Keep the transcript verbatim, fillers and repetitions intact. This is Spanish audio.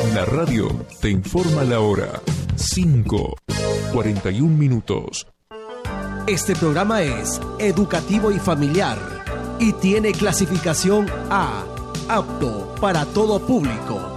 La radio te informa la hora. cinco, cuarenta y un minutos. Este programa es educativo y familiar y tiene clasificación A, apto para todo público.